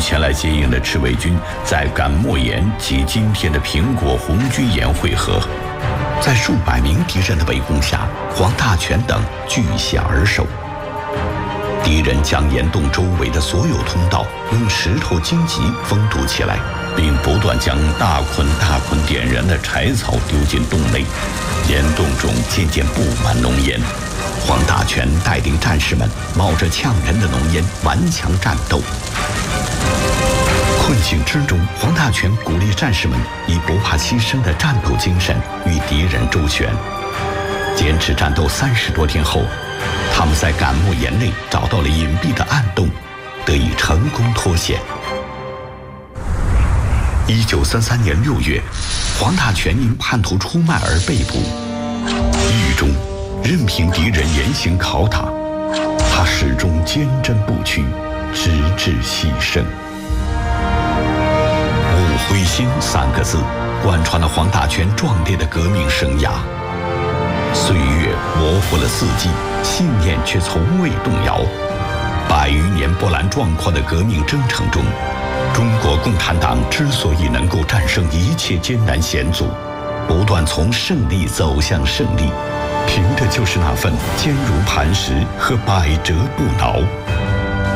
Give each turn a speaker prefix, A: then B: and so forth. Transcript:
A: 前来接应的赤卫军在敢莫岩及今天的苹果红军岩会合，在数百名敌人的围攻下，黄大全等据险而守。敌人将岩洞周围的所有通道用石头荆棘封堵起来，并不断将大捆点燃的柴草丢进洞内，岩洞中渐渐布满浓烟。黄大全带领战士们冒着呛人的浓烟顽强战斗。困境之中，黄大全鼓励战士们以不怕牺牲的战斗精神与敌人周旋。坚持战斗30多天后，他们在敢莫岩内找到了隐蔽的暗洞，得以成功脱险。1933年6月，黄大全因叛徒出卖而被捕，狱中任凭敌人严刑拷打，他始终坚贞不屈，直至牺牲。不灰心3个字贯穿了黄大全壮烈的革命生涯。岁月模糊了四季，信念却从未动摇。100余年波澜壮阔的革命征程中，中国共产党之所以能够战胜一切艰难险阻，不断从胜利走向胜利，凭的就是那份坚如磐石和百折不挠。